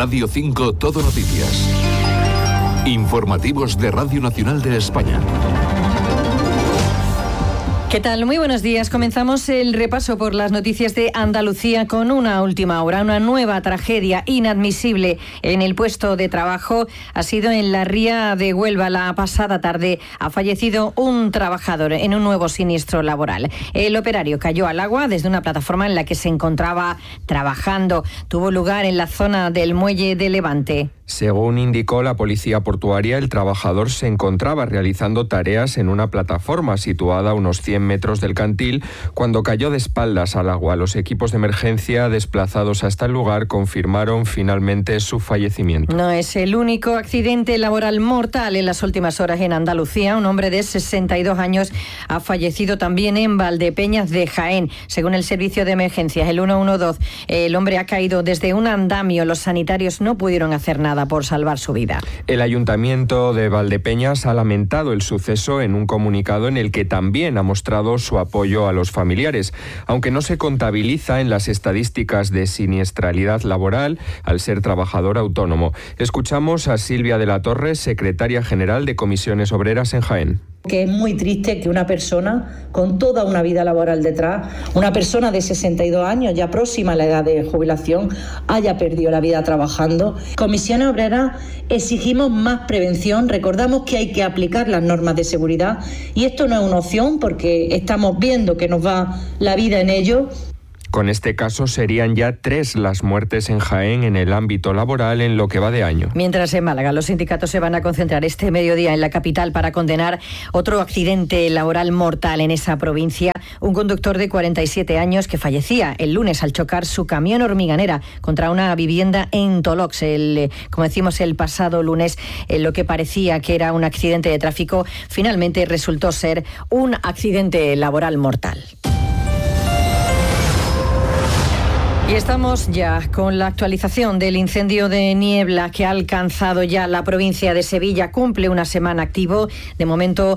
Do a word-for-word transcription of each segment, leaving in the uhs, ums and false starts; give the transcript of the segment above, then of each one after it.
Radio cinco Todo Noticias. Informativos de Radio Nacional de España. ¿Qué tal? Muy buenos días. Comenzamos el repaso por las noticias de Andalucía con una última hora. Una nueva tragedia inadmisible en el puesto de trabajo ha sido en la ría de Huelva. La pasada tarde ha fallecido un trabajador en un nuevo siniestro laboral. El operario cayó al agua desde una plataforma en la que se encontraba trabajando. Tuvo lugar en la zona del muelle de Levante. Según indicó la policía portuaria, el trabajador se encontraba realizando tareas en una plataforma situada a unos cien metros del cantil cuando cayó de espaldas al agua. Los equipos de emergencia desplazados hasta el lugar confirmaron finalmente su fallecimiento. No es el único accidente laboral mortal en las últimas horas en Andalucía. Un hombre de sesenta y dos años ha fallecido también en Valdepeñas de Jaén. Según el servicio de emergencias, el ciento doce, el hombre ha caído desde un andamio. Los sanitarios no pudieron hacer nada por salvar su vida. El Ayuntamiento de Valdepeñas ha lamentado el suceso en un comunicado en el que también ha mostrado su apoyo a los familiares, aunque no se contabiliza en las estadísticas de siniestralidad laboral al ser trabajador autónomo. Escuchamos a Silvia de la Torre, secretaria general de Comisiones Obreras en Jaén. Que es muy triste que una persona con toda una vida laboral detrás, una persona de sesenta y dos años, ya próxima a la edad de jubilación, haya perdido la vida trabajando. Comisiones Obreras exigimos más prevención, recordamos que hay que aplicar las normas de seguridad y esto no es una opción porque estamos viendo que nos va la vida en ello. Con este caso serían ya tres las muertes en Jaén en el ámbito laboral en lo que va de año. Mientras en Málaga los sindicatos se van a concentrar este mediodía en la capital para condenar otro accidente laboral mortal en esa provincia. Un conductor de cuarenta y siete años que fallecía el lunes al chocar su camión hormiganera contra una vivienda en Tolox. El, como decimos, el pasado lunes, en lo que parecía que era un accidente de tráfico, finalmente resultó ser un accidente laboral mortal. Y estamos ya con la actualización del incendio de niebla que ha alcanzado ya la provincia de Sevilla. Cumple una semana activo. De momento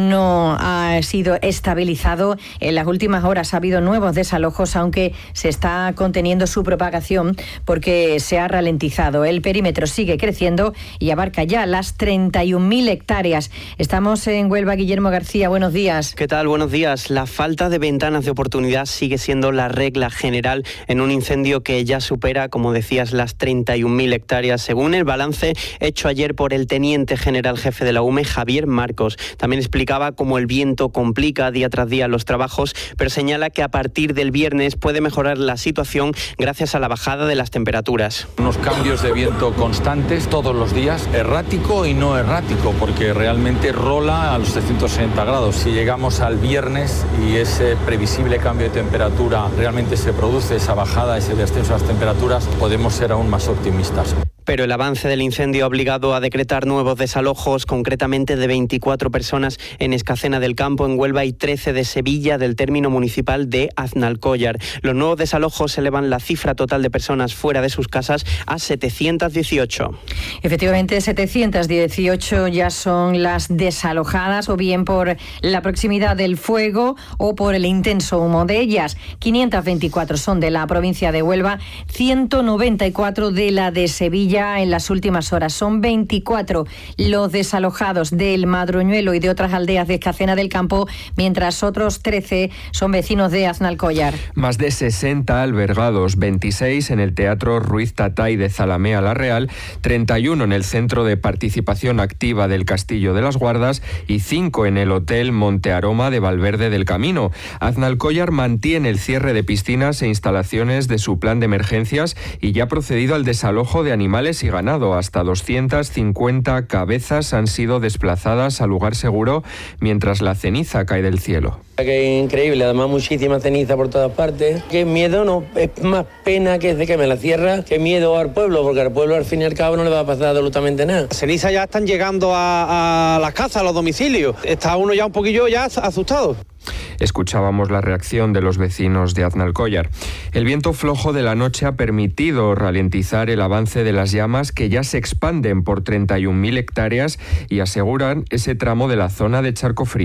no ha sido estabilizado. En las últimas horas ha habido nuevos desalojos, aunque se está conteniendo su propagación porque se ha ralentizado. El perímetro sigue creciendo y abarca ya las treinta y un mil hectáreas. Estamos en Huelva. Guillermo García, buenos días. ¿Qué tal? Buenos días. La falta de ventanas de oportunidad sigue siendo la regla general en un incendio que ya supera, como decías, las treinta y un mil hectáreas, según el balance hecho ayer por el teniente general jefe de la U M E, Javier Marcos. También explicaba cómo el viento complica día tras día los trabajos, pero señala que a partir del viernes puede mejorar la situación gracias a la bajada de las temperaturas. Unos cambios de viento constantes todos los días, errático y no errático, porque realmente rola a los trescientos sesenta grados. Si llegamos al viernes y ese previsible cambio de temperatura realmente se produce, esa bajada, ese descenso de las temperaturas, podemos ser aún más optimistas. Pero el avance del incendio ha obligado a decretar nuevos desalojos, concretamente de veinticuatro personas en Escacena del Campo, en Huelva, y trece de Sevilla, del término municipal de Aznalcóllar. Los nuevos desalojos elevan la cifra total de personas fuera de sus casas a setecientas dieciocho. Efectivamente, setecientas dieciocho ya son las desalojadas, o bien por la proximidad del fuego o por el intenso humo de ellas. quinientas veinticuatro son de la provincia de Huelva, ciento noventa y cuatro de la de Sevilla. En las últimas horas son veinticuatro los desalojados del Madroñuelo y de otras aldeas de Escacena del Campo, mientras otros trece son vecinos de Aznalcóllar. Más de sesenta albergados, veintiséis en el Teatro Ruiz Tatay de Zalamea la Real, treinta y uno en el Centro de Participación Activa del Castillo de las Guardas y cinco en el Hotel Monte Aroma de Valverde del Camino. Aznalcóllar mantiene el cierre de piscinas e instalaciones de su plan de emergencias y ya ha procedido al desalojo de animales y ganado. Hasta doscientas cincuenta cabezas han sido desplazadas al lugar seguro mientras la ceniza cae del cielo. Que es increíble, además muchísima ceniza por todas partes. Que miedo no, es más pena que se queme la tierra, que miedo al pueblo, porque al pueblo al fin y al cabo no le va a pasar absolutamente nada. Las cenizas ya están llegando a, a las casas, a los domicilios. Está uno ya un poquillo ya asustado. Escuchábamos la reacción de los vecinos de Aznalcóllar. El viento flojo de la noche ha permitido ralentizar el avance de las llamas, que ya se expanden por treinta y un mil hectáreas y aseguran ese tramo de la zona de Charco Frío.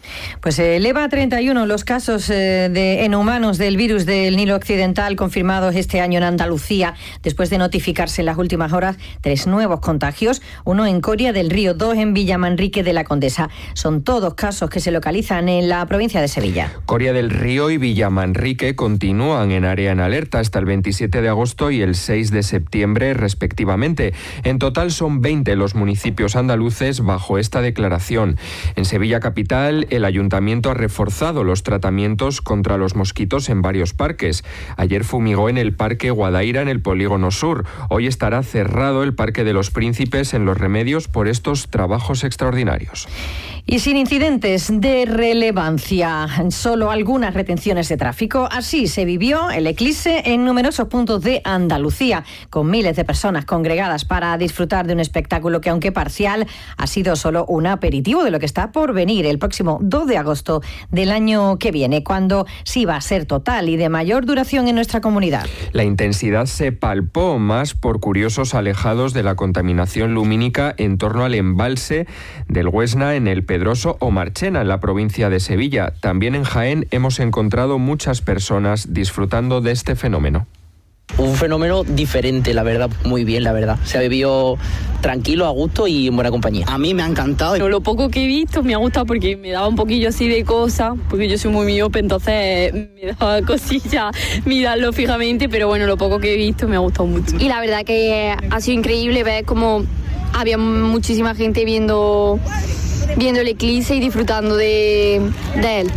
Pues se eleva a treinta y uno los casos eh, de, en humanos del virus del Nilo Occidental confirmados este año en Andalucía, después de notificarse en las últimas horas tres nuevos contagios, uno en Coria del Río, dos en Villamanrique de la Condesa. Son todos casos que se localizan en la provincia de Sevilla. Coria del Río y Villamanrique continúan en área en alerta hasta el veintisiete de agosto y el seis de septiembre respectivamente. En total son veinte los municipios andaluces bajo esta declaración. En Sevilla capital, el ayuntamiento ha reforzado los tratamientos contra los mosquitos en varios parques. Ayer fumigó en el Parque Guadaira en el Polígono Sur. Hoy estará cerrado el Parque de los Príncipes en Los Remedios por estos trabajos extraordinarios. Y sin incidentes de relevancia, solo algunas retenciones de tráfico. Así se vivió el eclipse en numerosos puntos de Andalucía, con miles de personas congregadas para disfrutar de un espectáculo que, aunque parcial, ha sido solo un aperitivo de lo que está por venir el próximo dos de agosto del año que viene, cuando sí va a ser total y de mayor duración en nuestra comunidad. La intensidad se palpó más por curiosos alejados de la contaminación lumínica en torno al embalse del Huesna en el Pedroso o Marchena, en la provincia de Sevilla. También en Jaén hemos encontrado muchas personas disfrutando de este fenómeno. Un fenómeno diferente, la verdad, muy bien, la verdad. Se ha vivido tranquilo, a gusto y en buena compañía. A mí me ha encantado. Lo poco que he visto me ha gustado porque me daba un poquillo así de cosas, porque yo soy muy miope, entonces me daba cosillas mirarlo fijamente, pero bueno, lo poco que he visto me ha gustado mucho. Y la verdad que ha sido increíble ver cómo había muchísima gente viendo, viendo el eclipse y disfrutando de, de él.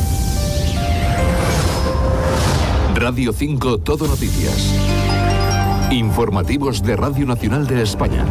Radio cinco Todo Noticias. Informativos de Radio Nacional de España.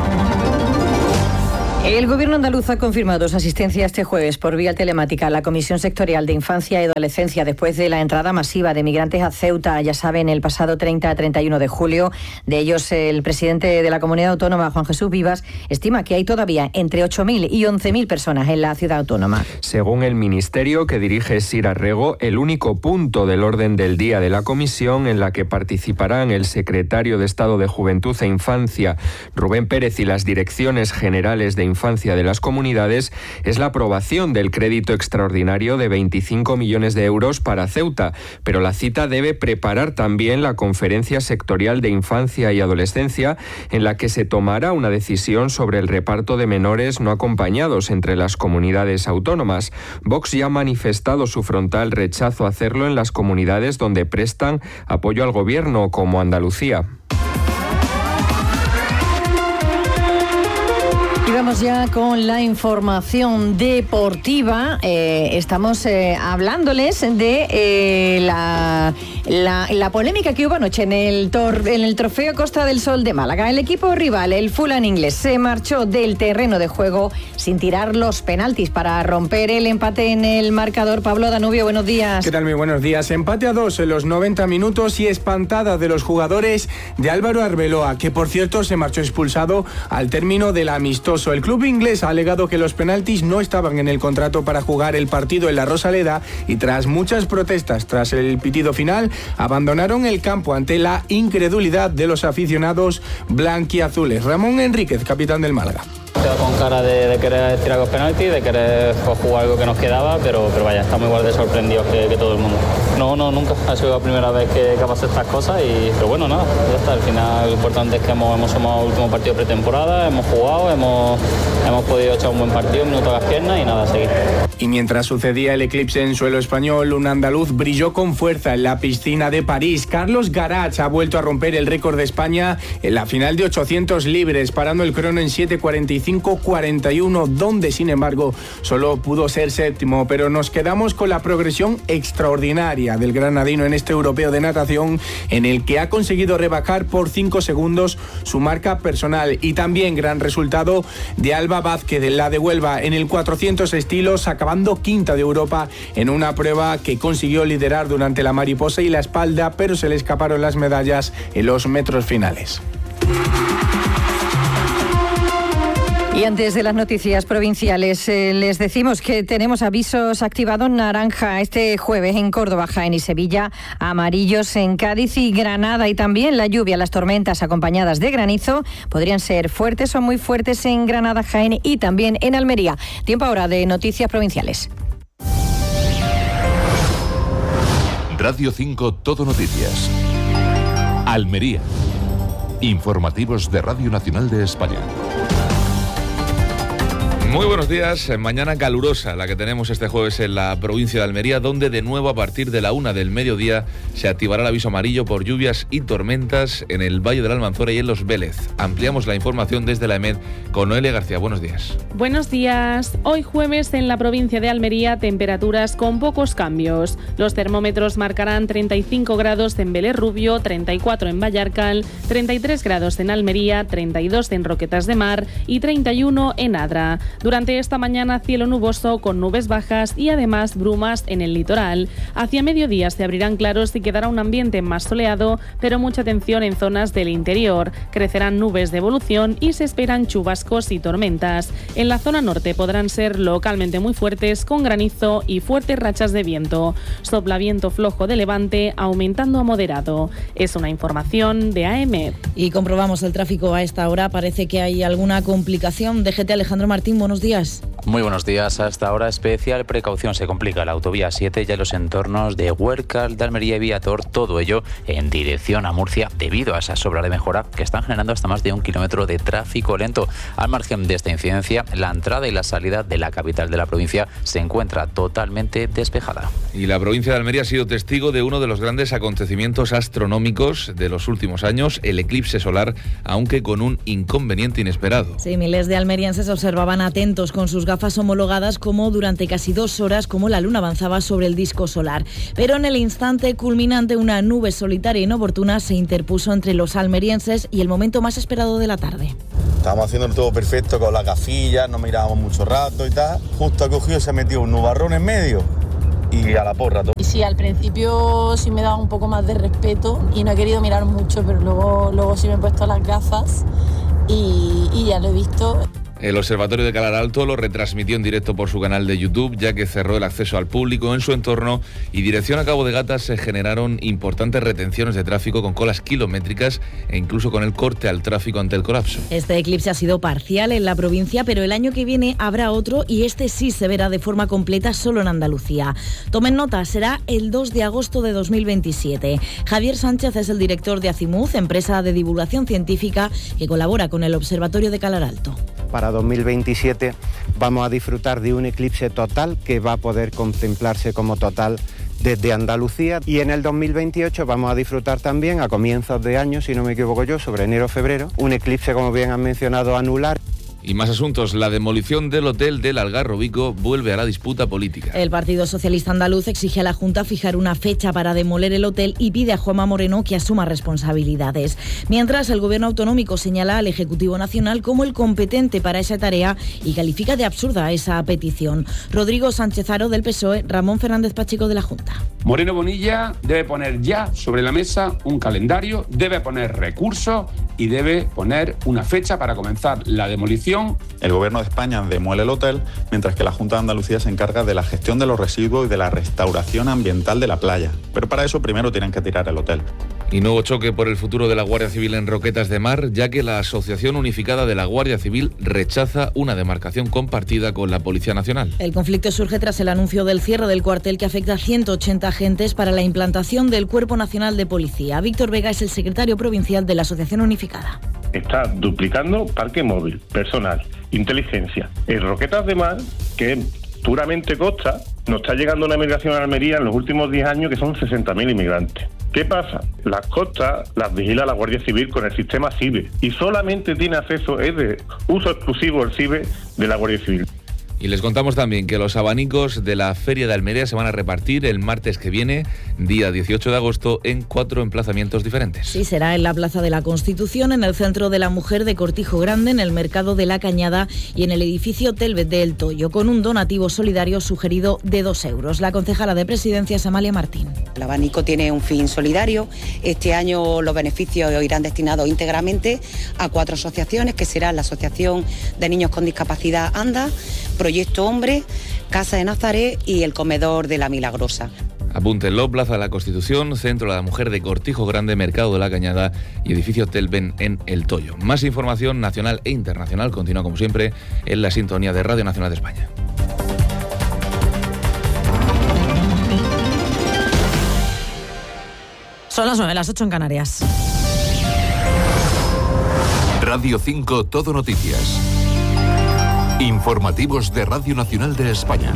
El Gobierno andaluz ha confirmado su asistencia este jueves por vía telemática a la Comisión Sectorial de Infancia y Adolescencia después de la entrada masiva de migrantes a Ceuta, ya saben, el pasado treinta a treinta y uno de julio. De ellos, el presidente de la comunidad autónoma, Juan Jesús Vivas, estima que hay todavía entre ocho mil y once mil personas en la ciudad autónoma. Según el ministerio que dirige Sira Rego, el único punto del orden del día de la comisión en la que participarán el secretario de Estado de Juventud e Infancia, Rubén Pérez, y las direcciones generales de Infancia de las comunidades es la aprobación del crédito extraordinario de veinticinco millones de euros para Ceuta, pero la cita debe preparar también la conferencia sectorial de infancia y adolescencia en la que se tomará una decisión sobre el reparto de menores no acompañados entre las comunidades autónomas. Vox ya ha manifestado su frontal rechazo a hacerlo en las comunidades donde prestan apoyo al gobierno, como Andalucía. Y vamos ya con la información deportiva. Eh, estamos eh, hablándoles de eh, la, la, la polémica que hubo anoche en el, tor, en el Trofeo Costa del Sol de Málaga. El equipo rival, el Fulham inglés, se marchó del terreno de juego sin tirar los penaltis para romper el empate en el marcador. Pablo Danubio, buenos días. ¿Qué tal? Muy buenos días. Empate a dos en los noventa minutos y espantada de los jugadores de Álvaro Arbeloa, que por cierto se marchó expulsado al término del amistoso. El club inglés ha alegado que los penaltis no estaban en el contrato para jugar el partido en la Rosaleda y tras muchas protestas tras el pitido final abandonaron el campo ante la incredulidad de los aficionados blanquiazules. Ramón Enríquez, capitán del Málaga. Con cara de, de querer tirar los penaltis, de querer jugar algo que nos quedaba, pero, pero vaya, estamos igual de sorprendidos que, que todo el mundo. No, no, nunca. Ha sido la primera vez que, que pasa estas cosas, y, pero bueno, nada, ya está. Al final lo importante es que hemos, hemos sumado el último partido de pretemporada, hemos jugado, hemos, hemos podido echar un buen partido, un minuto a las piernas y nada, a seguir. Y mientras sucedía el eclipse en suelo español, un andaluz brilló con fuerza en la piscina de París. Carlos Garach ha vuelto a romper el récord de España en la final de ochocientos libres, parando el crono en siete cuarenta y cinco cuarenta y uno, donde sin embargo solo pudo ser séptimo. Pero nos quedamos con la progresión extraordinaria del granadino en este europeo de natación, en el que ha conseguido rebajar por cinco segundos su marca personal, y también gran resultado de Alba Vázquez, de la de Huelva, en el cuatrocientos estilos, acabando quinta de Europa en una prueba que consiguió liderar durante la mariposa y la espalda, pero se le escaparon las medallas en los metros finales. Y antes de las noticias provinciales, eh, les decimos que tenemos avisos activados naranja este jueves en Córdoba, Jaén y Sevilla, amarillos en Cádiz y Granada, y también la lluvia, las tormentas acompañadas de granizo podrían ser fuertes o muy fuertes en Granada, Jaén y también en Almería. Tiempo ahora de noticias provinciales. Radio cinco Todo Noticias. Almería. Informativos de Radio Nacional de España. Muy buenos días. Mañana calurosa la que tenemos este jueves en la provincia de Almería, donde de nuevo a partir de la una del mediodía se activará el aviso amarillo por lluvias y tormentas en el Valle de la Almanzora y en Los Vélez. Ampliamos la información desde la EMED con Noelia García. Buenos días. Buenos días. Hoy jueves en la provincia de Almería, temperaturas con pocos cambios. Los termómetros marcarán treinta y cinco grados en Vélez Rubio, treinta y cuatro en Vallarcal, treinta y tres grados en Almería, treinta y dos en Roquetas de Mar y treinta y uno en Adra. Durante esta mañana, cielo nuboso con nubes bajas y además brumas en el litoral. Hacia mediodía se abrirán claros y quedará un ambiente más soleado, pero mucha atención en zonas del interior. Crecerán nubes de evolución y se esperan chubascos y tormentas. En la zona norte podrán ser localmente muy fuertes, con granizo y fuertes rachas de viento. Sopla viento flojo de levante, aumentando a moderado. Es una información de A M. Y comprobamos el tráfico a esta hora. Parece que hay alguna complicación. D G T Alejandro Martín, buenos días. Muy buenos días. Hasta ahora especial precaución. Se complica la autovía siete ya en los entornos de Huércal, de Almería y Viator. Todo ello en dirección a Murcia debido a esa obras de mejora que están generando hasta más de un kilómetro de tráfico lento. Al margen de esta incidencia, la entrada y la salida de la capital de la provincia se encuentra totalmente despejada. Y la provincia de Almería ha sido testigo de uno de los grandes acontecimientos astronómicos de los últimos años, el eclipse solar, aunque con un inconveniente inesperado. Sí, miles de almerienses observaban atentos con sus gafas homologadas como durante casi dos horas como la luna avanzaba sobre el disco solar. Pero en el instante culminante, una nube solitaria e inoportuna se interpuso entre los almerienses y el momento más esperado de la tarde. Estábamos haciendo todo perfecto con las gafillas, nos mirábamos mucho rato y tal. Justo ha cogido, se ha metido un nubarrón en medio y a la porra todo. Y sí, al principio sí me daba un poco más de respeto y no he querido mirar mucho, pero luego, luego sí me he puesto las gafas y, y ya lo he visto. El Observatorio de Calar Alto lo retransmitió en directo por su canal de YouTube, ya que cerró el acceso al público en su entorno, y dirección a Cabo de Gata se generaron importantes retenciones de tráfico con colas kilométricas e incluso con el corte al tráfico ante el colapso. Este eclipse ha sido parcial en la provincia, pero el año que viene habrá otro y este sí se verá de forma completa solo en Andalucía. Tomen nota, será el dos de agosto de dos mil veintisiete. Javier Sánchez es el director de Acimuz, empresa de divulgación científica que colabora con el Observatorio de Calar Alto. Para dos mil veintisiete vamos a disfrutar de un eclipse total que va a poder contemplarse como total desde Andalucía, y en el dos mil veintiocho vamos a disfrutar también a comienzos de año, si no me equivoco yo, sobre enero o febrero, un eclipse, como bien han mencionado, anular. Y más asuntos. La demolición del hotel del Algarrobico vuelve a la disputa política. El Partido Socialista Andaluz exige a la Junta fijar una fecha para demoler el hotel y pide a Juanma Moreno que asuma responsabilidades. Mientras, el Gobierno autonómico señala al Ejecutivo Nacional como el competente para esa tarea y califica de absurda esa petición. Rodrigo Sánchez Haro, del P S O E, Ramón Fernández Pacheco, de la Junta. Moreno Bonilla debe poner ya sobre la mesa un calendario, debe poner recursos y debe poner una fecha para comenzar la demolición. El Gobierno de España demuele el hotel, mientras que la Junta de Andalucía se encarga de la gestión de los residuos y de la restauración ambiental de la playa. Pero para eso primero tienen que tirar el hotel. Y nuevo choque por el futuro de la Guardia Civil en Roquetas de Mar, ya que la Asociación Unificada de la Guardia Civil rechaza una demarcación compartida con la Policía Nacional. El conflicto surge tras el anuncio del cierre del cuartel que afecta a ciento ochenta agentes para la implantación del Cuerpo Nacional de Policía. Víctor Vega es el secretario provincial de la Asociación Unificada. Está duplicando parque móvil, personal, inteligencia. En Roquetas de Mar, que es puramente costa, nos está llegando una migración a Almería en los últimos diez años que son sesenta mil inmigrantes. ¿Qué pasa? Las costas las vigila la Guardia Civil con el sistema CIBE y solamente tiene acceso, es de uso exclusivo el CIBE de la Guardia Civil. Y les contamos también que los abanicos de la Feria de Almería se van a repartir el martes que viene, día dieciocho de agosto, en cuatro emplazamientos diferentes. Sí, será en la Plaza de la Constitución, en el Centro de la Mujer de Cortijo Grande, en el Mercado de la Cañada y en el edificio Telvet de El Toyo, con un donativo solidario sugerido de dos euros. La concejala de Presidencia es Amalia Martín. El abanico tiene un fin solidario. Este año los beneficios irán destinados íntegramente a cuatro asociaciones, que serán la Asociación de Niños con Discapacidad ANDA, Proyecto Hombre, Casa de Nazaret y el Comedor de la Milagrosa. Apúntenlo: Plaza de la Constitución, Centro de la Mujer de Cortijo Grande, Mercado de la Cañada y edificio Telven en El Toyo. Más información nacional e internacional continúa, como siempre, en la sintonía de Radio Nacional de España. Son las nueve, las ocho en Canarias. Radio cinco Todo Noticias. Informativos de Radio Nacional de España.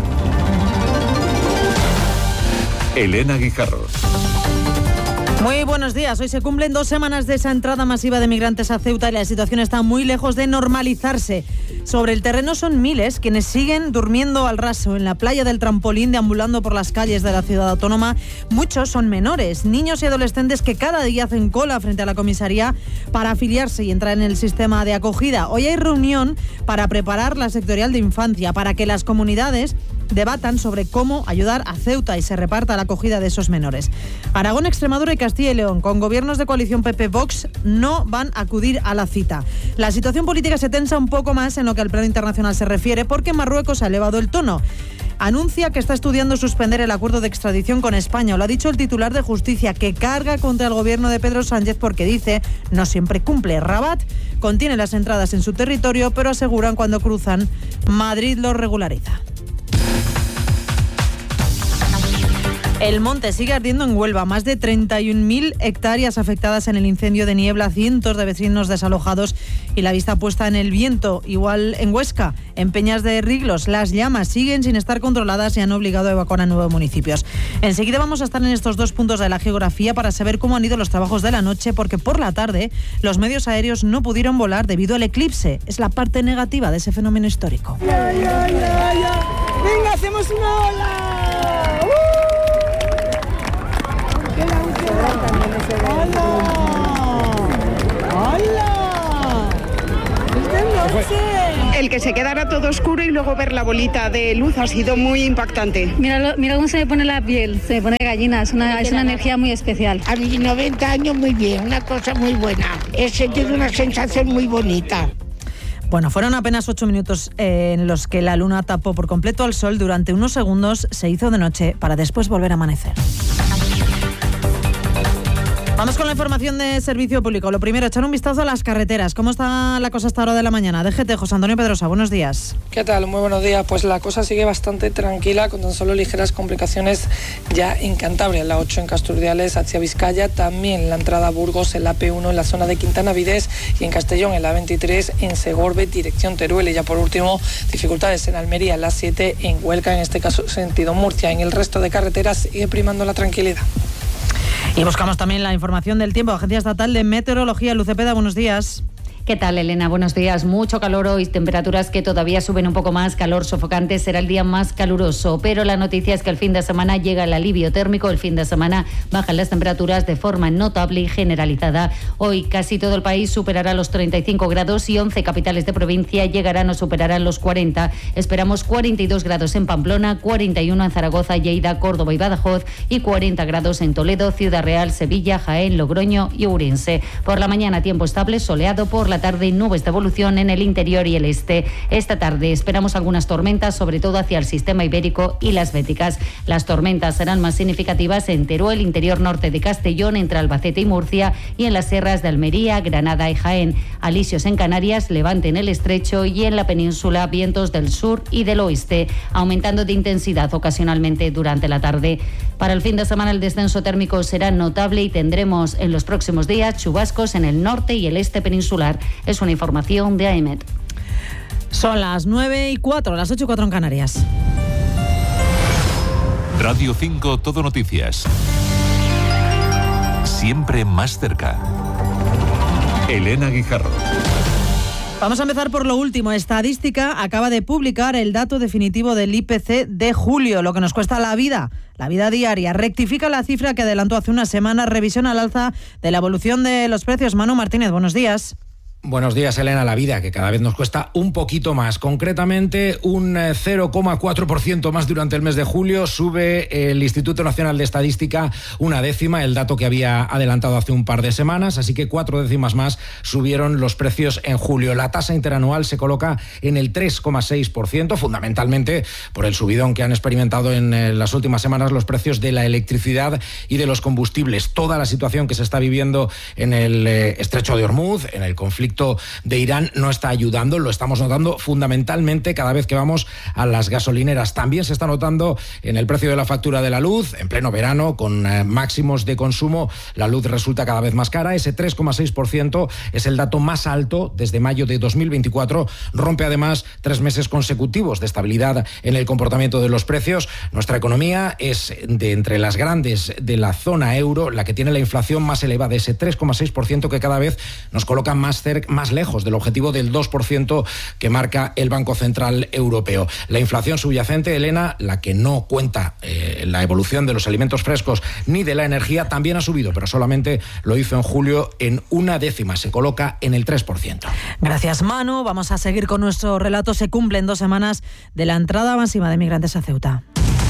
Elena Guijarro. Muy buenos días. Hoy se cumplen dos semanas de esa entrada masiva de migrantes a Ceuta y la situación está muy lejos de normalizarse. Sobre el terreno son miles quienes siguen durmiendo al raso en la playa del Trampolín, deambulando por las calles de la ciudad autónoma. Muchos son menores, niños y adolescentes que cada día hacen cola frente a la comisaría para afiliarse y entrar en el sistema de acogida. Hoy hay reunión para preparar la sectorial de infancia, para que las comunidades debatan sobre cómo ayudar a Ceuta y se reparta la acogida de esos menores. Aragón, Extremadura y Castilla y León, con gobiernos de coalición P P-Vox, no van a acudir a la cita. La situación política se tensa un poco más en lo que al plano internacional se refiere, porque Marruecos ha elevado el tono. Anuncia que está estudiando suspender el acuerdo de extradición con España. Lo ha dicho el titular de Justicia, que carga contra el gobierno de Pedro Sánchez porque dice no siempre cumple. Rabat contiene las entradas en su territorio, pero aseguran cuando cruzan, Madrid lo regulariza. El monte sigue ardiendo en Huelva, más de treinta y un mil hectáreas afectadas en el incendio de Niebla, cientos de vecinos desalojados y la vista puesta en el viento. Igual en Huesca, en Peñas de Riglos, las llamas siguen sin estar controladas y han obligado a evacuar a nueve municipios. Enseguida vamos a estar en estos dos puntos de la geografía para saber cómo han ido los trabajos de la noche, porque por la tarde los medios aéreos no pudieron volar debido al eclipse. Es la parte negativa de ese fenómeno histórico. Ya, ya, ya, ya. ¡Venga, hacemos una ola! ¡Uh! ¡Hola! ¡Hola! ¡Es de noche! El que se quedara todo oscuro y luego ver la bolita de luz ha sido muy impactante. Mira, mira cómo se me pone la piel, se me pone gallina, es una, es una energía muy especial. A mis noventa años muy bien, una cosa muy buena. He sentido una sensación muy bonita. Bueno, fueron apenas ocho minutos eh, en los que la luna tapó por completo al sol. Durante unos segundos se hizo de noche para después volver a amanecer. Vamos con la información de servicio público. Lo primero, echar un vistazo a las carreteras. ¿Cómo está la cosa a esta hora de la mañana? D G T, José Antonio Pedrosa, buenos días. ¿Qué tal? Muy buenos días. Pues la cosa sigue bastante tranquila, con tan solo ligeras complicaciones ya en Cantabria, en la ocho en Casturdiales hacia Vizcaya, también la entrada a Burgos en la P uno en la zona de Quintana Vides y en Castellón en la veintitrés en Segorbe, dirección Teruel. Y ya por último, dificultades en Almería en la siete, en Huelca, en este caso sentido Murcia. En el resto de carreteras sigue primando la tranquilidad. Y buscamos también la información del tiempo. Agencia Estatal de Meteorología, Luz Cepeda, buenos días. ¿Qué tal, Elena? Buenos días. Mucho calor hoy, temperaturas que todavía suben un poco más, calor sofocante, será el día más caluroso, pero la noticia es que el fin de semana llega el alivio térmico, el fin de semana bajan las temperaturas de forma notable y generalizada. Hoy casi todo el país superará los treinta y cinco grados y once capitales de provincia llegarán o superarán los cuarenta. Esperamos cuarenta y dos grados en Pamplona, cuarenta y uno en Zaragoza, Lleida, Córdoba y Badajoz y cuarenta grados en Toledo, Ciudad Real, Sevilla, Jaén, Logroño y Ourense. Por la mañana tiempo estable, soleado, por la tarde nubes de evolución en el interior y el este. Esta tarde esperamos algunas tormentas, sobre todo hacia el sistema ibérico y las béticas. Las tormentas serán más significativas en Teruel, interior norte de Castellón, entre Albacete y Murcia, y en las sierras de Almería, Granada y Jaén. Alisios en Canarias, Levante en el estrecho y en la península vientos del sur y del oeste, aumentando de intensidad ocasionalmente durante la tarde. Para el fin de semana el descenso térmico será notable y tendremos en los próximos días chubascos en el norte y el este peninsular. Es una información de A E M E T. Son las nueve y cuatro, las ocho y cuatro en Canarias. Radio cinco Todo Noticias. Siempre más cerca. Elena Guijarro. Vamos a empezar por lo último. Estadística acaba de publicar el dato definitivo del I P C de julio, lo que nos cuesta la vida, la vida diaria. Rectifica la cifra que adelantó hace una semana, revisión al alza de la evolución de los precios. Manu Martínez, buenos días. Buenos días, Elena. La vida, que cada vez nos cuesta un poquito más. Concretamente, un cero coma cuatro por ciento más durante el mes de julio. Sube el Instituto Nacional de Estadística una décima, el dato que había adelantado hace un par de semanas. Así que cuatro décimas más subieron los precios en julio. La tasa interanual se coloca en el tres coma seis por ciento, fundamentalmente por el subidón que han experimentado en las últimas semanas los precios de la electricidad y de los combustibles. Toda la situación que se está viviendo en el estrecho de Hormuz, en el conflicto conflicto de Irán no está ayudando. Lo estamos notando fundamentalmente cada vez que vamos a las gasolineras. También se está notando en el precio de la factura de la luz. En pleno verano, con eh, máximos de consumo, la luz resulta cada vez más cara. Ese tres coma seis por ciento es el dato más alto desde mayo de dos mil veinticuatro. Rompe además tres meses consecutivos de estabilidad en el comportamiento de los precios. Nuestra economía es de entre las grandes de la zona euro la que tiene la inflación más elevada, ese tres coma seis por ciento que cada vez nos coloca más cerca, más lejos del objetivo del dos por ciento que marca el Banco Central Europeo. La inflación subyacente, Elena, la que no cuenta eh, la evolución de los alimentos frescos ni de la energía, también ha subido, pero solamente lo hizo en julio en una décima, se coloca en el tres por ciento. Gracias, Manu. Vamos a seguir con nuestro relato. Se cumplen dos semanas de la entrada masiva de migrantes a Ceuta.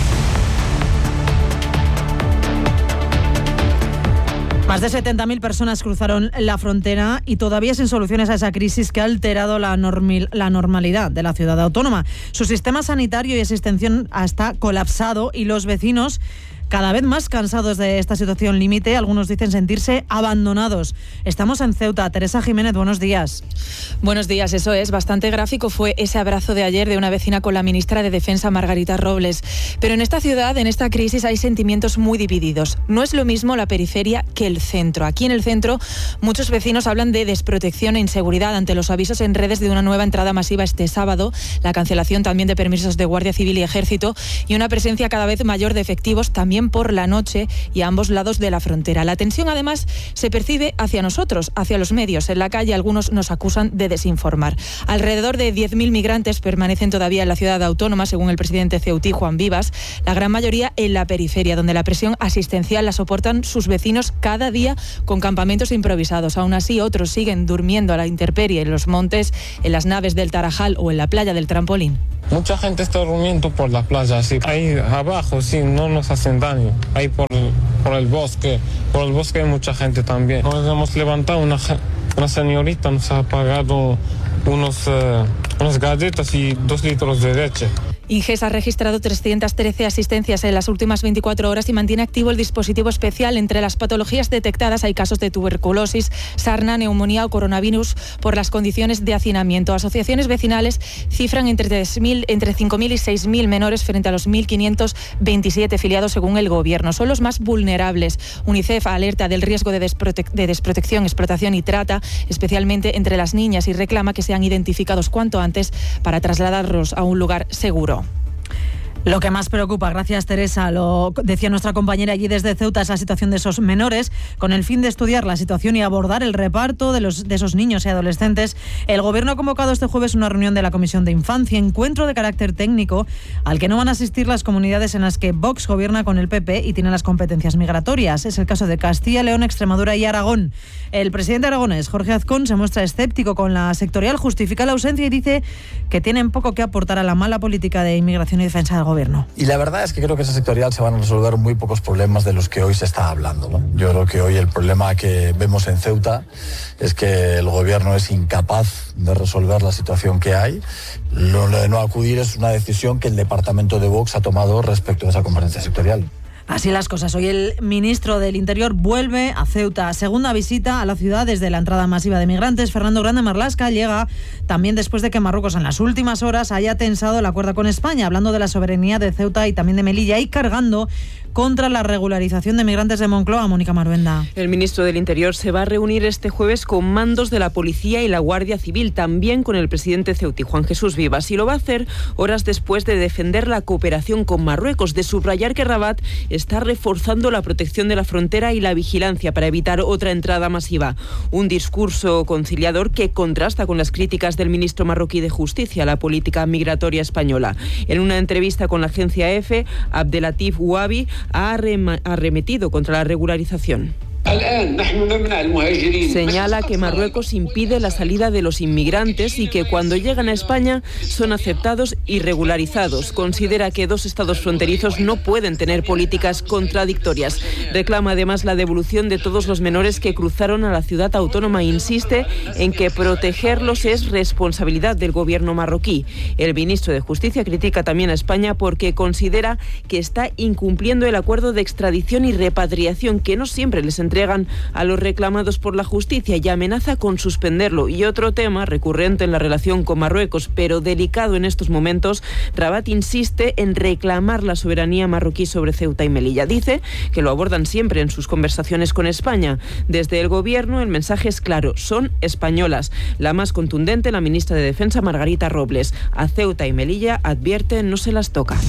Más de setenta mil personas cruzaron la frontera y todavía sin soluciones a esa crisis que ha alterado la, normal, la normalidad de la ciudad autónoma. Su sistema sanitario y asistencial está colapsado y los vecinos, cada vez más cansados de esta situación límite, algunos dicen sentirse abandonados. Estamos en Ceuta. Teresa Jiménez, buenos días. Buenos días, eso es. Bastante gráfico fue ese abrazo de ayer de una vecina con la ministra de Defensa, Margarita Robles. Pero en esta ciudad, en esta crisis, hay sentimientos muy divididos. No es lo mismo la periferia que el centro. Aquí en el centro, muchos vecinos hablan de desprotección e inseguridad ante los avisos en redes de una nueva entrada masiva este sábado, la cancelación también de permisos de Guardia Civil y Ejército y una presencia cada vez mayor de efectivos también por la noche y a ambos lados de la frontera. La tensión además se percibe hacia nosotros, hacia los medios. En la calle algunos nos acusan de desinformar. Alrededor de diez mil migrantes permanecen todavía en la ciudad autónoma, según el presidente ceutí, Juan Vivas, la gran mayoría en la periferia, donde la presión asistencial la soportan sus vecinos cada día con campamentos improvisados. Aún así, otros siguen durmiendo a la intemperie en los montes, en las naves del Tarajal o en la playa del Trampolín. Mucha gente está durmiendo por la playa, sí. Ahí abajo, sí, no nos hacen daño. Ahí por, por el bosque, por el bosque hay mucha gente también. Nos hemos levantado, una, una señorita nos ha pagado unos, uh, unas galletas y dos litros de leche. Inges ha registrado trescientas trece asistencias en las últimas veinticuatro horas y mantiene activo el dispositivo especial. Entre las patologías detectadas hay casos de tuberculosis, sarna, neumonía o coronavirus por las condiciones de hacinamiento. Asociaciones vecinales cifran entre, tres mil, entre cinco mil y seis mil menores frente a los mil quinientos veintisiete filiados según el gobierno. Son los más vulnerables. UNICEF alerta del riesgo de, desprote- de desprotección, explotación y trata, especialmente entre las niñas, y reclama que sean identificados cuanto antes para trasladarlos a un lugar seguro. Lo que más preocupa, gracias Teresa, lo decía nuestra compañera allí desde Ceuta, es la situación de esos menores. Con el fin de estudiar la situación y abordar el reparto de, los, de esos niños y adolescentes, el Gobierno ha convocado este jueves una reunión de la Comisión de Infancia, encuentro de carácter técnico al que no van a asistir las comunidades en las que Vox gobierna con el P P y tiene las competencias migratorias. Es el caso de Castilla, León, Extremadura y Aragón. El presidente aragonés, Jorge Azcón, se muestra escéptico con la sectorial, justifica la ausencia y dice que tienen poco que aportar a la mala política de inmigración y defensa del Gobierno. Y la verdad es que creo que esa sectorial se van a resolver muy pocos problemas de los que hoy se está hablando, ¿no? Yo creo que hoy el problema que vemos en Ceuta es que el Gobierno es incapaz de resolver la situación que hay. Lo de no acudir es una decisión que el departamento de Vox ha tomado respecto a esa conferencia sectorial. Así las cosas. Hoy el ministro del Interior vuelve a Ceuta. Segunda visita a la ciudad desde la entrada masiva de migrantes. Fernando Grande Marlaska llega también después de que Marruecos en las últimas horas haya tensado la cuerda con España, hablando de la soberanía de Ceuta y también de Melilla y cargando contra la regularización de migrantes de Moncloa. Mónica Maruenda. El ministro del Interior se va a reunir este jueves con mandos de la Policía y la Guardia Civil, también con el presidente ceutí, Juan Jesús Vivas, y lo va a hacer horas después de defender la cooperación con Marruecos, de subrayar que Rabat está reforzando la protección de la frontera y la vigilancia para evitar otra entrada masiva. Un discurso conciliador que contrasta con las críticas del ministro marroquí de Justicia a la política migratoria española. En una entrevista con la agencia EFE, Abdelatif Ouabi ha arremetido contra la regularización. Señala que Marruecos impide la salida de los inmigrantes y que cuando llegan a España son aceptados y regularizados. Considera que dos estados fronterizos no pueden tener políticas contradictorias. Reclama además la devolución de todos los menores que cruzaron a la ciudad autónoma e insiste en que protegerlos es responsabilidad del gobierno marroquí. El ministro de Justicia critica también a España porque considera que está incumpliendo el acuerdo de extradición y repatriación que no siempre les entrega entregan a los reclamados por la justicia y amenaza con suspenderlo. Y otro tema recurrente en la relación con Marruecos, pero delicado en estos momentos, Rabat insiste en reclamar la soberanía marroquí sobre Ceuta y Melilla. Dice que lo abordan siempre en sus conversaciones con España. Desde el gobierno el mensaje es claro, son españolas. La más contundente, la ministra de Defensa Margarita Robles. A Ceuta y Melilla advierte no se las toca.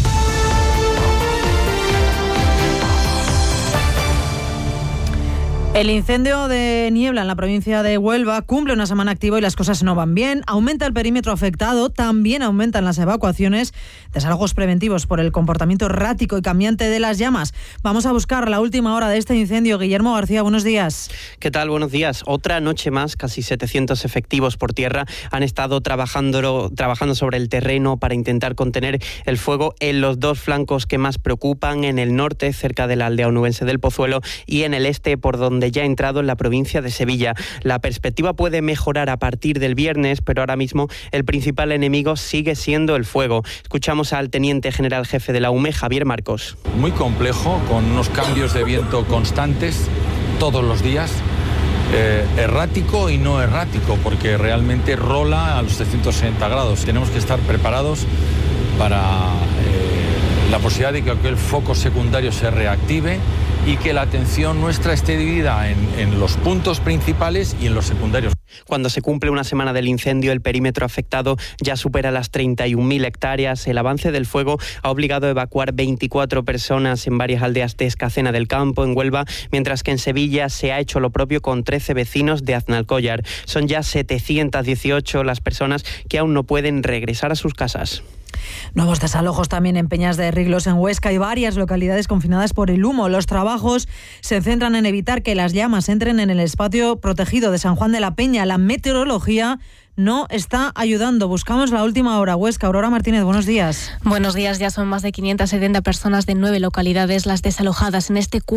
El incendio de Niebla en la provincia de Huelva cumple una semana activo y las cosas no van bien. Aumenta el perímetro afectado, también aumentan las evacuaciones, desalojos preventivos por el comportamiento errático y cambiante de las llamas. Vamos a buscar la última hora de este incendio. Guillermo García, buenos días. ¿Qué tal? Buenos días. Otra noche más, casi setecientos efectivos por tierra han estado trabajando, trabajando sobre el terreno para intentar contener el fuego en los dos flancos que más preocupan, en el norte, cerca de la aldea onubense del Pozuelo, y en el este, por donde ya ha entrado en la provincia de Sevilla. La perspectiva puede mejorar a partir del viernes, pero ahora mismo el principal enemigo sigue siendo el fuego. Escuchamos al teniente general jefe de la U M E, Javier Marcos. Muy complejo, con unos cambios de viento constantes todos los días, eh, errático y no errático, porque realmente rola a los trescientos sesenta grados. Tenemos que estar preparados para eh, la posibilidad de que aquel foco secundario se reactive y que la atención nuestra esté dividida en, en los puntos principales y en los secundarios. Cuando se cumple una semana del incendio, el perímetro afectado ya supera las treinta y un mil hectáreas. El avance del fuego ha obligado a evacuar veinticuatro personas en varias aldeas de Escacena del Campo, en Huelva, mientras que en Sevilla se ha hecho lo propio con trece vecinos de Aznalcóllar. Son ya setecientas dieciocho las personas que aún no pueden regresar a sus casas. Nuevos desalojos también en Peñas de Riglos, en Huesca, y varias localidades confinadas por el humo. Los trabajos se centran en evitar que las llamas entren en el espacio protegido de San Juan de la Peña. La meteorología no está ayudando. Buscamos la última hora. Huesca, Aurora Martínez, buenos días. Buenos días. Ya son más de quinientas setenta personas de nueve localidades las desalojadas en este